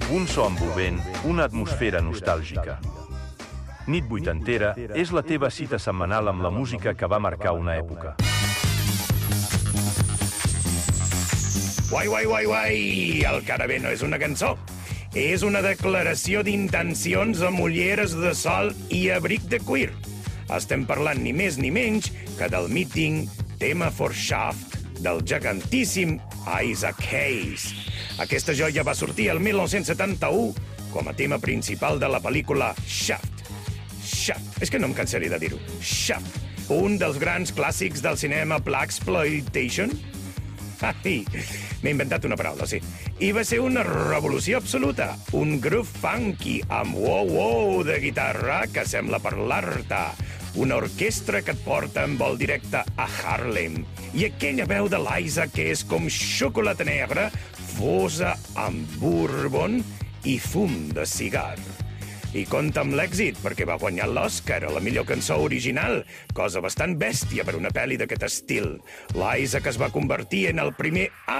Un so envolvent, una atmosfera nostàlgica. Nit vuitantera és la teva cita setmanal amb la música que va marcar una època. Uai! El que ara ve no és una cançó. És una declaració d'intencions amb ulleres de sol i abric de cuir. Estem parlant ni més ni menys que del míting Tema for Shaft del gegantíssim Isaac Hayes. Aquesta joia va sortir el 1971 com a tema principal de la pel·lícula Shaft. És que no em cansaré de dir-ho. Shaft, un dels grans clàssics del cinema Blaxploitation. Ai, m'he inventat una paraula, sí. I va ser una revolució absoluta. Un groove funky amb wow de guitarra que sembla parlar-te. Una orquestra que et porta en vol directe a Harlem. I aquella veu de l'Isaac que és com xocolata negra, fosa amb bourbon i fum de cigar. I compta amb l'èxit, perquè va guanyar l'Oscar a la millor cançó original, cosa bastant bèstia per una pel·li d'aquest estil. L'Isaac es va convertir en el primer